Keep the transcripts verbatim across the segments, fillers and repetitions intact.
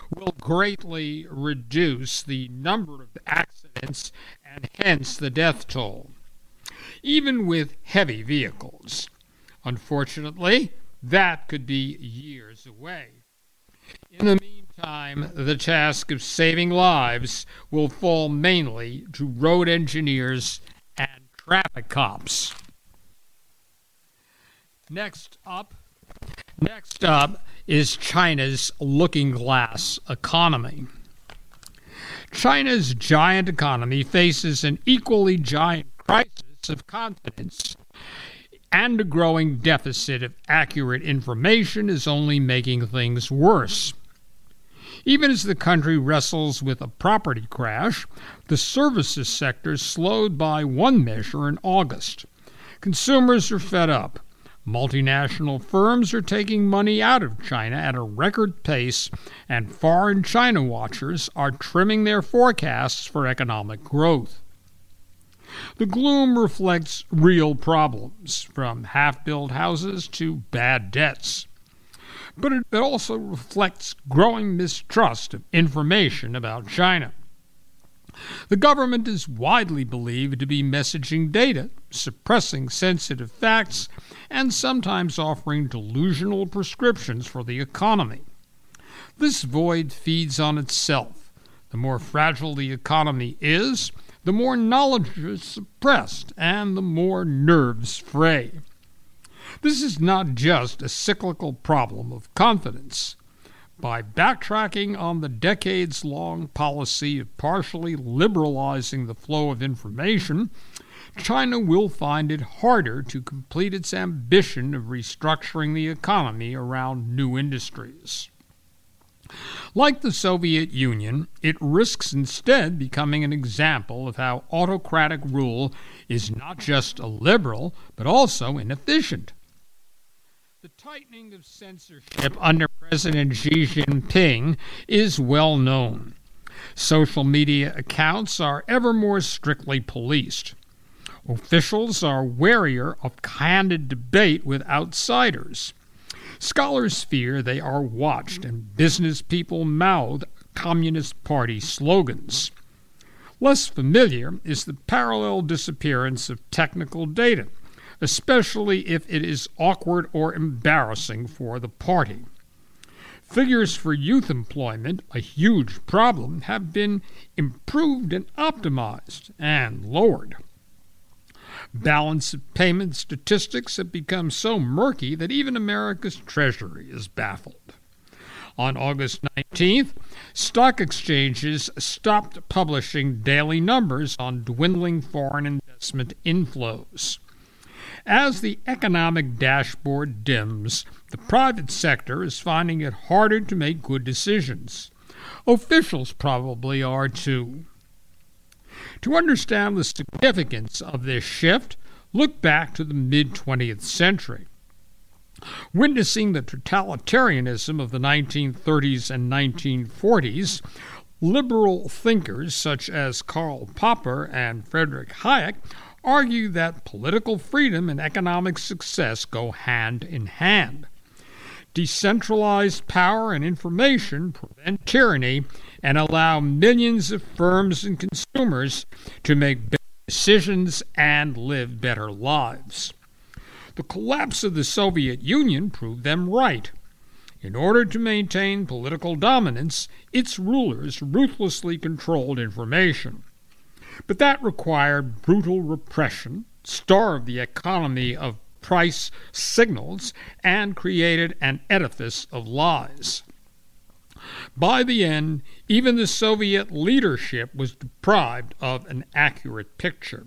will greatly reduce the number of accidents and hence the death toll, even with heavy vehicles. Unfortunately, that could be years away. In the meantime, the task of saving lives will fall mainly to road engineers and traffic cops. Next up, next up is China's looking-glass economy. China's giant economy faces an equally giant crisis of confidence, and a growing deficit of accurate information is only making things worse. Even as the country wrestles with a property crash, the services sector slowed by one measure in August. Consumers are fed up. Multinational firms are taking money out of China at a record pace, and foreign China watchers are trimming their forecasts for economic growth. The gloom reflects real problems, from half-built houses to bad debts. But it also reflects growing mistrust of information about China. The government is widely believed to be messaging data, suppressing sensitive facts, and sometimes offering delusional prescriptions for the economy. This void feeds on itself. The more fragile the economy is, the more knowledge is suppressed and the more nerves fray. This is not just a cyclical problem of confidence. By backtracking on the decades-long policy of partially liberalizing the flow of information, China will find it harder to complete its ambition of restructuring the economy around new industries. Like the Soviet Union, it risks instead becoming an example of how autocratic rule is not just illiberal, but also inefficient. The tightening of censorship under President Xi Jinping is well known. Social media accounts are ever more strictly policed. Officials are warier of candid debate with outsiders. Scholars fear they are watched, and business people mouth Communist Party slogans. Less familiar is the parallel disappearance of technical data, especially if it is awkward or embarrassing for the party. Figures for youth employment, a huge problem, have been improved and optimized and lowered. Balance of payment statistics have become so murky that even America's Treasury is baffled. On August nineteenth, stock exchanges stopped publishing daily numbers on dwindling foreign investment inflows. As the economic dashboard dims, the private sector is finding it harder to make good decisions. Officials probably are too. To understand the significance of this shift, look back to the mid-twentieth century. Witnessing the totalitarianism of the nineteen thirties and nineteen forties, liberal thinkers such as Karl Popper and Friedrich Hayek argue that political freedom and economic success go hand in hand. Decentralized power and information prevent tyranny and allow millions of firms and consumers to make better decisions and live better lives. The collapse of the Soviet Union proved them right. In order to maintain political dominance, its rulers ruthlessly controlled information. But that required brutal repression, starved the economy of price signals, and created an edifice of lies. By the end, even the Soviet leadership was deprived of an accurate picture.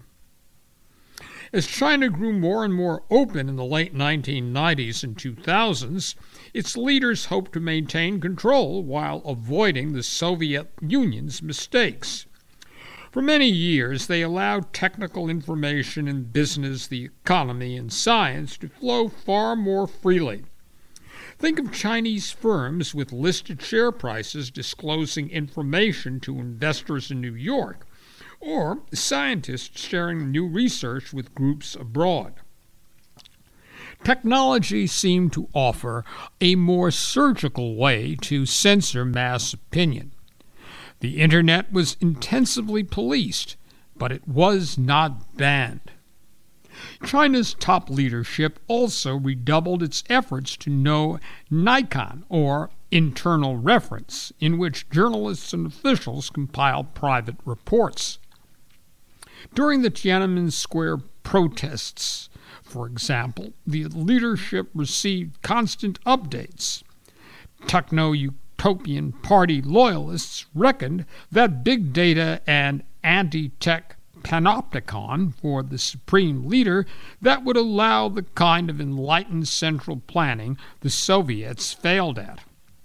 As China grew more and more open in the late nineteen nineties and two thousands, its leaders hoped to maintain control while avoiding the Soviet Union's mistakes. For many years, they allowed technical information in business, the economy, and science to flow far more freely. Think of Chinese firms with listed share prices disclosing information to investors in New York, or scientists sharing new research with groups abroad. Technology seemed to offer a more surgical way to censor mass opinion. The Internet was intensively policed, but it was not banned. China's top leadership also redoubled its efforts to know Nikon, or internal reference, in which journalists and officials compile private reports. During the Tiananmen Square protests, for example, the leadership received constant updates. Techno-utopian party loyalists reckoned that big data and anti-tech panopticon for the supreme leader that would allow the kind of enlightened central planning the Soviets failed at.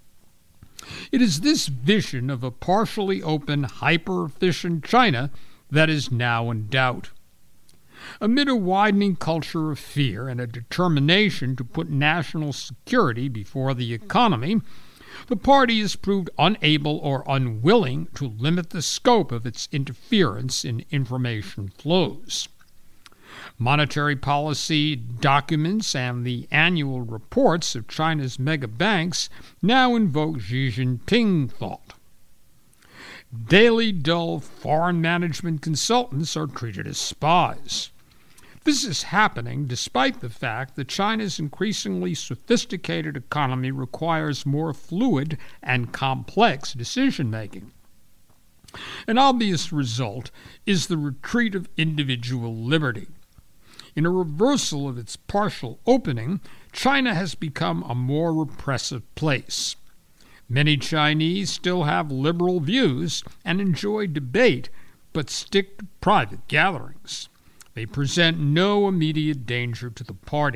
It is this vision of a partially open, hyper-efficient China that is now in doubt. Amid a widening culture of fear and a determination to put national security before the economy, the party has proved unable or unwilling to limit the scope of its interference in information flows. Monetary policy documents and the annual reports of China's mega banks now invoke Xi Jinping thought. Daily dull foreign management consultants are treated as spies. This is happening despite the fact that China's increasingly sophisticated economy requires more fluid and complex decision-making. An obvious result is the retreat of individual liberty. In a reversal of its partial opening, China has become a more repressive place. Many Chinese still have liberal views and enjoy debate, but stick to private gatherings. They present no immediate danger to the party.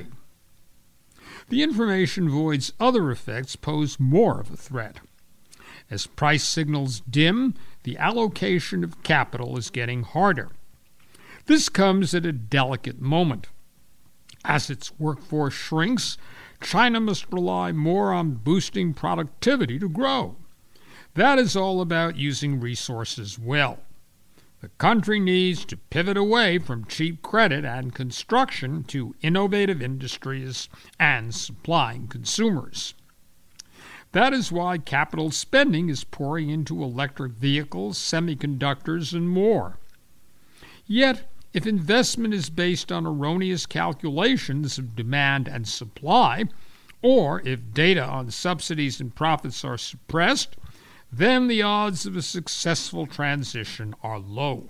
The information void's other effects pose more of a threat. As price signals dim, the allocation of capital is getting harder. This comes at a delicate moment. As its workforce shrinks, China must rely more on boosting productivity to grow. That is all about using resources well. The country needs to pivot away from cheap credit and construction to innovative industries and supplying consumers. That is why capital spending is pouring into electric vehicles, semiconductors, and more. Yet, if investment is based on erroneous calculations of demand and supply, or if data on subsidies and profits are suppressed, then the odds of a successful transition are low.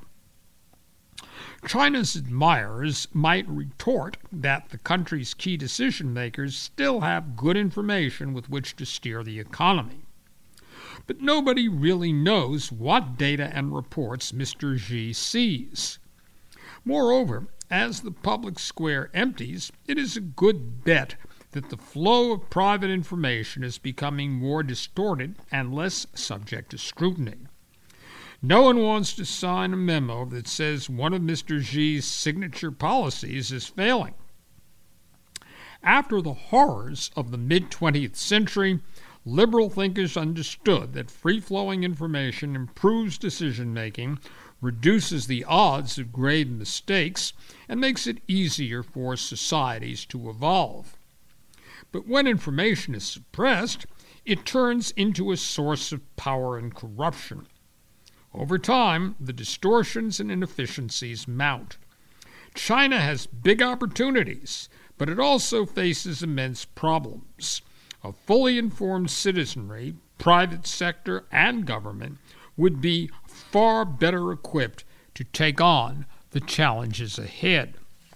China's admirers might retort that the country's key decision-makers still have good information with which to steer the economy. But nobody really knows what data and reports Mister Xi sees. Moreover, as the public square empties, it is a good bet that the flow of private information is becoming more distorted and less subject to scrutiny. No one wants to sign a memo that says one of Mister Xi's signature policies is failing. After the horrors of the mid-twentieth century, liberal thinkers understood that free-flowing information improves decision-making, reduces the odds of grave mistakes, and makes it easier for societies to evolve. But when information is suppressed, it turns into a source of power and corruption. Over time, the distortions and inefficiencies mount. China has big opportunities, but it also faces immense problems. A fully informed citizenry, private sector, and government would be far better equipped to take on the challenges ahead.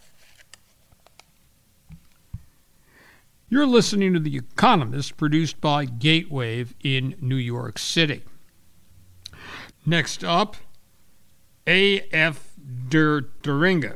You're listening to The Economist, produced by Gatewave in New York City. Next up, A F der Thuringia.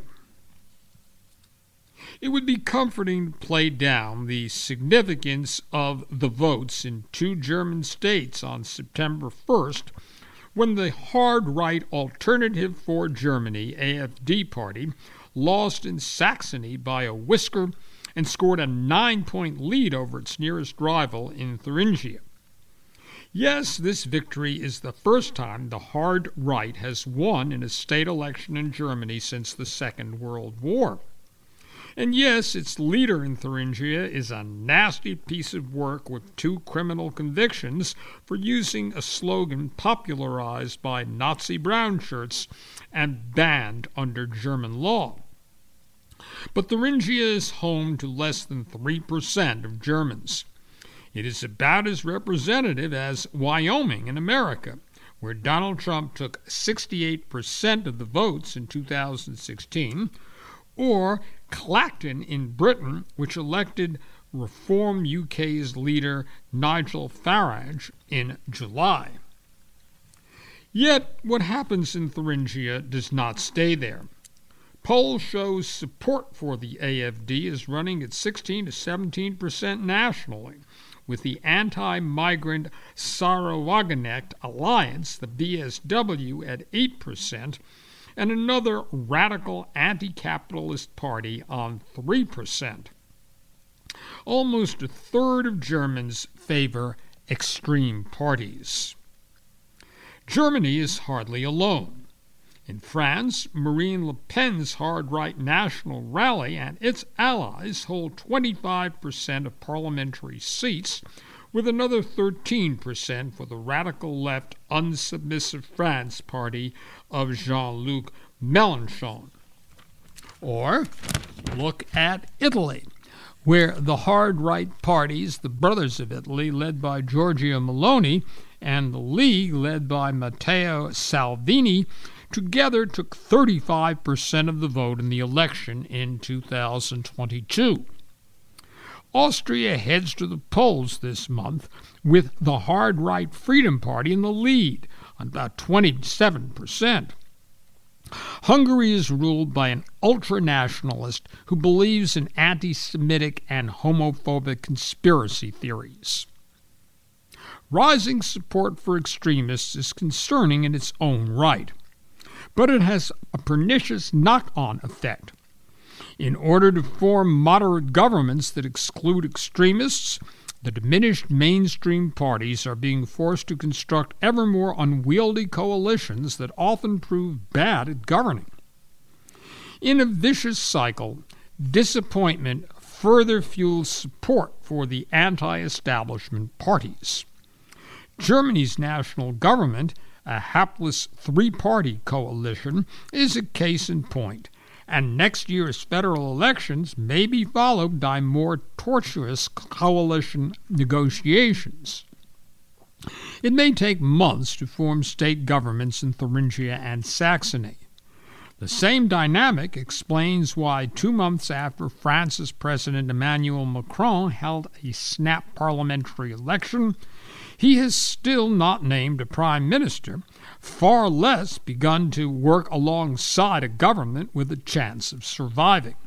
It would be comforting to play down the significance of the votes in two German states on September first, when the hard-right Alternative for Germany, A F D party, lost in Saxony by a whisker and scored a nine-point lead over its nearest rival in Thuringia. Yes, this victory is the first time the hard right has won in a state election in Germany since the Second World War. And yes, its leader in Thuringia is a nasty piece of work with two criminal convictions for using a slogan popularized by Nazi brown shirts and banned under German law. But Thuringia is home to less than three percent of Germans. It is about as representative as Wyoming in America, where Donald Trump took sixty-eight percent of the votes in two thousand sixteen, or Clacton in Britain, which elected Reform U K's leader Nigel Farage in July. Yet, what happens in Thuringia does not stay there. Polls show support for the A F D is running at sixteen to seventeen percent nationally, with the anti-migrant Sarah-Wagenknecht Alliance, the B S W, at eight percent, and another radical anti-capitalist party on three percent. Almost a third of Germans favor extreme parties. Germany is hardly alone. In France, Marine Le Pen's hard-right National Rally and its allies hold twenty-five percent of parliamentary seats, with another thirteen percent for the radical left Unsubmissive France party of Jean-Luc Mélenchon. Or look at Italy, where the hard-right parties, the Brothers of Italy, led by Giorgia Meloni, and the League, led by Matteo Salvini, together took thirty-five percent of the vote in the election in two thousand twenty-two. Austria heads to the polls this month with the hard-right Freedom Party in the lead, on about twenty-seven percent. Hungary is ruled by an ultra-nationalist who believes in anti-Semitic and homophobic conspiracy theories. Rising support for extremists is concerning in its own right, but it has a pernicious knock-on effect. In order to form moderate governments that exclude extremists, the diminished mainstream parties are being forced to construct ever more unwieldy coalitions that often prove bad at governing. In a vicious cycle, disappointment further fuels support for the anti-establishment parties. Germany's national government, a hapless three-party coalition, is a case in point, and next year's federal elections may be followed by more tortuous coalition negotiations. It may take months to form state governments in Thuringia and Saxony. The same dynamic explains why two months after France's President Emmanuel Macron held a snap parliamentary election, he has still not named a prime minister, far less begun to work alongside a government with a chance of surviving.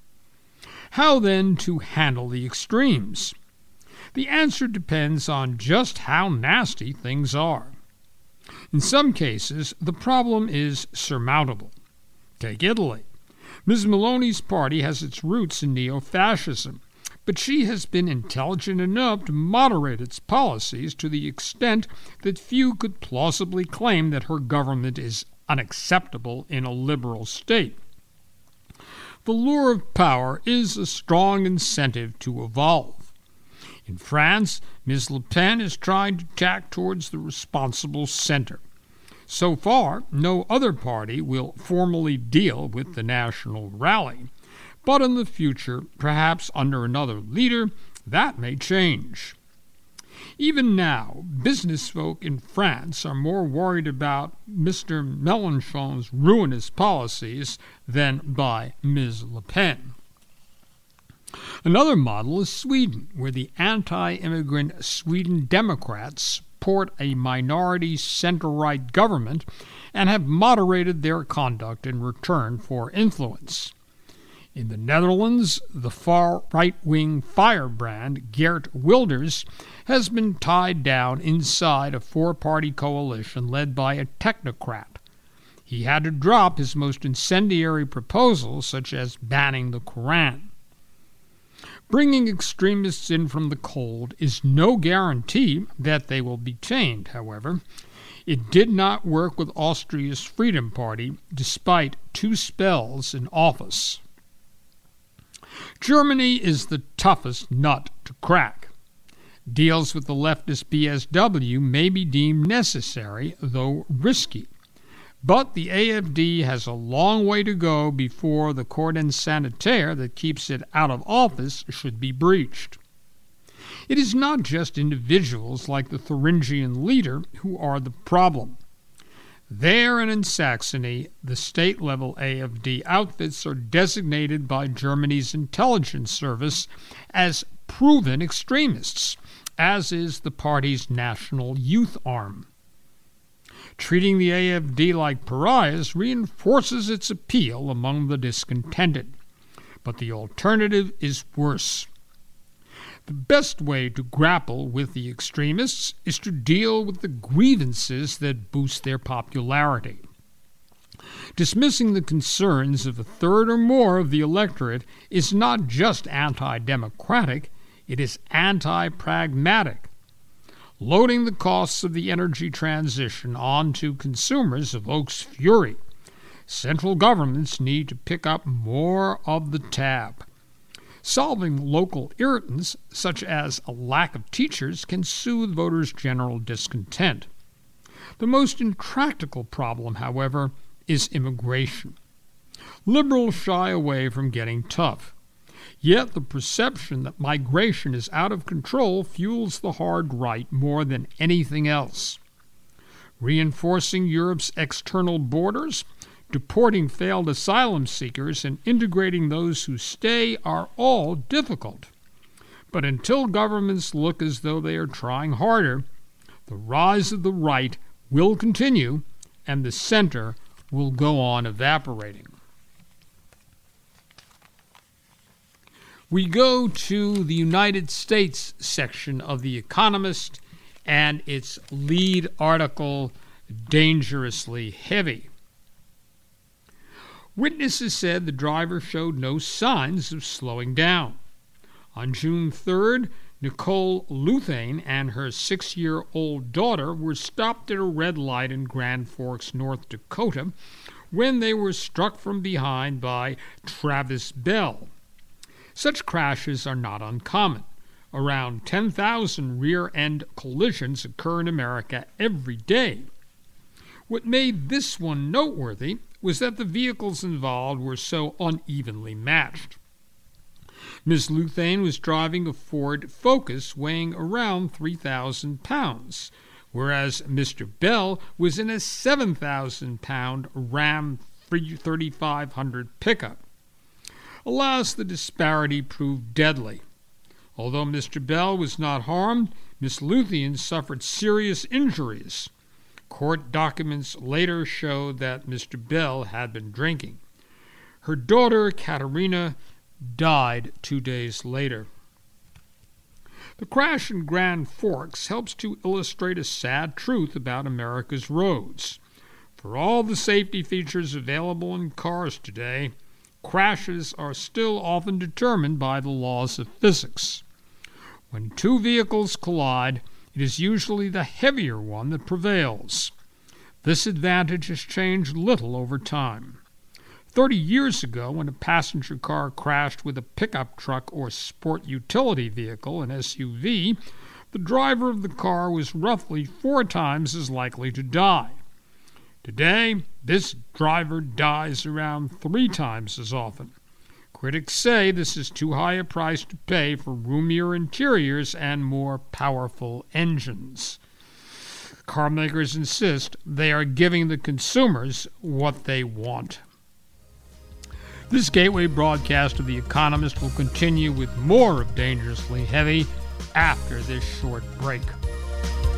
How then to handle the extremes? The answer depends on just how nasty things are. In some cases, the problem is surmountable. Take Italy. Miz Meloni's party has its roots in neo-fascism, but she has been intelligent enough to moderate its policies to the extent that few could plausibly claim that her government is unacceptable in a liberal state. The lure of power is a strong incentive to evolve. In France, Miz Le Pen is trying to tack towards the responsible center. So far, no other party will formally deal with the National Rally, but in the future, perhaps under another leader, that may change. Even now, business folk in France are more worried about Mister Mélenchon's ruinous policies than by Miz Le Pen. Another model is Sweden, where the anti-immigrant Sweden Democrats support a minority center-right government and have moderated their conduct in return for influence. In the Netherlands, the far right-wing firebrand Geert Wilders has been tied down inside a four-party coalition led by a technocrat. He had to drop his most incendiary proposals, such as banning the Quran. Bringing extremists in from the cold is no guarantee that they will be tamed, however. It did not work with Austria's Freedom Party, despite two spells in office. Germany is the toughest nut to crack. Deals with the leftist B S W may be deemed necessary, though risky. But the A F D has a long way to go before the cordon sanitaire that keeps it out of office should be breached. It is not just individuals like the Thuringian leader who are the problem. There and in Saxony, the state-level A F D outfits are designated by Germany's intelligence service as proven extremists, as is the party's national youth arm. Treating the A F D like pariahs reinforces its appeal among the discontented, but the alternative is worse. The best way to grapple with the extremists is to deal with the grievances that boost their popularity. Dismissing the concerns of a third or more of the electorate is not just anti-democratic, it is anti-pragmatic. Loading the costs of the energy transition onto consumers evokes fury. Central governments need to pick up more of the tab. Solving local irritants, such as a lack of teachers, can soothe voters' general discontent. The most intractable problem, however, is immigration. Liberals shy away from getting tough. Yet the perception that migration is out of control fuels the hard right more than anything else. Reinforcing Europe's external borders, deporting failed asylum seekers, and integrating those who stay are all difficult. But until governments look as though they are trying harder, the rise of the right will continue and the center will go on evaporating. We go to the United States section of The Economist and its lead article, Dangerously Heavy. Witnesses said the driver showed no signs of slowing down. On June third, Nicole Luthane and her six-year-old daughter were stopped at a red light in Grand Forks, North Dakota, when they were struck from behind by Travis Bell. Such crashes are not uncommon. Around ten thousand rear-end collisions occur in America every day. What made this one noteworthy was that the vehicles involved were so unevenly matched. Miss Luthane was driving a Ford Focus weighing around three thousand pounds, whereas Mister Bell was in a seven thousand pound Ram thirty-five hundred pickup. Alas, the disparity proved deadly. Although Mister Bell was not harmed, Miss Luthane suffered serious injuries. Court documents later showed that Mister Bell had been drinking. Her daughter, Katerina, died two days later. The crash in Grand Forks helps to illustrate a sad truth about America's roads. For all the safety features available in cars today, crashes are still often determined by the laws of physics. When two vehicles collide, it is usually the heavier one that prevails. This advantage has changed little over time. Thirty years ago, when a passenger car crashed with a pickup truck or sport utility vehicle, an S U V, the driver of the car was roughly four times as likely to die. Today, this driver dies around three times as often. Critics say this is too high a price to pay for roomier interiors and more powerful engines. Carmakers insist they are giving the consumers what they want. This gateway broadcast of The Economist will continue with more of Dangerously Heavy after this short break.